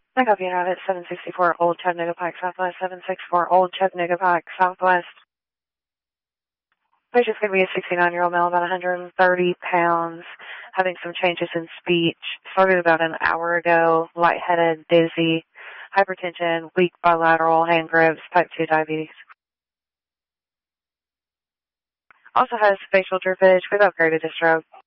Backup Unit 764 Old Chattanooga Pike Southwest, 764 Old Chattanooga Pike Southwest. Patient's going to be a 69-year-old male, about 130 pounds, having some changes in speech. Started about an hour ago, lightheaded, dizzy, hypertension, weak bilateral hand grips, type 2 diabetes. Also has facial droopage. We've upgraded his stroke.